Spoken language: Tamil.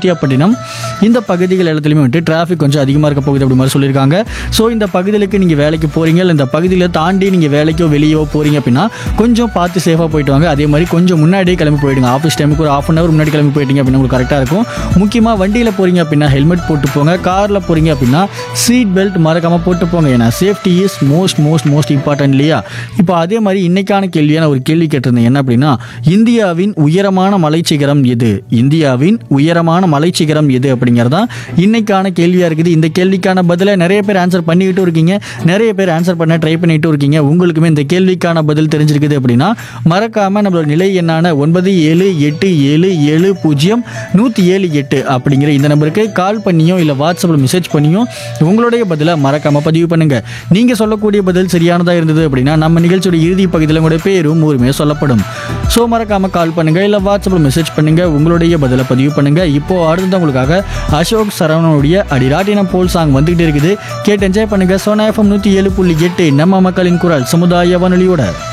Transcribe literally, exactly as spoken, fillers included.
முத்தியாப்பட்டினம் இந்த பகுதிகள் எல்லாத்துலேயுமே வந்துட்டு டிராஃபிக் கொஞ்சம் அதிகமாக இருக்க போகுது அப்படி மாதிரி சொல்லியிருக்காங்க. ஸோ இந்த பகுதிகளுக்கு நீங்கள் வேலைக்கு போகிறீங்க இல்லை இந்த பகுதியில் தாண்டி நீங்கள் வேலைக்கோ வெளியோ போகிறீங்க அப்படின்னா கொஞ்சம் பார்த்து சேஃபாக போயிட்டு வாங்க. அதே மாதிரி கொஞ்சம் முன்னாடியே கிளம்பி போயிடுங்க. ஆஃபீஸ் டைமுக்கு ஒரு ஆஃப் அன் ஹவர் முன்னாடி கிளம்பி போயிட்டீங்க அப்படின்னா உங்களுக்கு கரெக்டாக இருக்கும். முக்கியமாக வண்டியில் போகிறீங்க அப்படின்னா ஹெல்மெட் போட்டு போங்க. காரில் போகிறீங்க அப்படின்னா சீட் பெல்ட் மறக்காமல் போட்டு போங்க. ஏன்னா safety is most most most important இல்லையா? இப்போ அதே மாதிரி இன்னைக்கான கேள்வியான ஒரு கேள்வி கேட்டிருந்தேன். என்ன அப்படின்னா, இந்தியாவின் உயரமான மலைச்சிகரம் எது? இந்தியாவின் உயரமான மலைச்சிகரம் எது அப்படிங்கிறதா இன்னைக்கான கேள்வியாக இருக்குது. இந்த கேள்விக்கான பதிலை நிறைய பேர் ஆன்சர் பண்ணிக்கிட்டு இருக்கீங்க, நிறைய பேர் ஆன்சர் பண்ண ட்ரை பண்ணிட்டு இருக்கீங்க. உங்களுக்குமே இந்த கேள்விக்கான பதில் தெரிஞ்சிருக்குது அப்படின்னா மறக்காம நம்மளோட நிலை எண்ணான ஒன்பது ஏழு எட்டு ஏழு ஏழு பூஜ்ஜியம் நூற்றி ஏழு எட்டு அப்படிங்கிற இந்த நம்பருக்கு கால் பண்ணியோ இல்லை வாட்ஸ்அப்பில் மெசேஜ் பண்ணியோ உங்களுடைய பதிலை மறக்காம பதிவு பண்ணுங்க. நீங்க சொல்லக்கூடிய பதில் சரியானதாக இருந்தது அப்படின்னா நம்ம நிகழ்ச்சியோட இறுதி பகுதியில் உங்களுடைய பேரும் ஊருமே சொல்லப்படும். ஸோ மறக்காம கால் பண்ணுங்க இல்லை வாட்ஸ்அப்பில் மெசேஜ் பண்ணுங்க, உங்களுடைய பதிலை பதிவு பண்ணுங்க. இப்போ அடுத்த உங்களுக்காக அசோக் சரவணனுடைய அடிராட்டினம் போல் சாங் வந்துகிட்டு இருக்குது. கேட்டு என்ஜாய் பண்ணுங்க. சோனா எஃப்எம் நூற்றி ஏழு புள்ளி எட்டு நம்ம மக்களின் குரல் சமுதாய வானொலியோட.